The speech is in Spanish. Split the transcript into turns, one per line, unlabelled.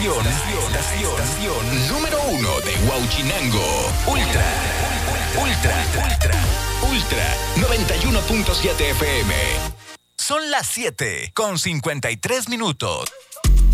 Estación número 1 de Huauchinango. Ultra 91.7 FM. Son las 7:53 minutos.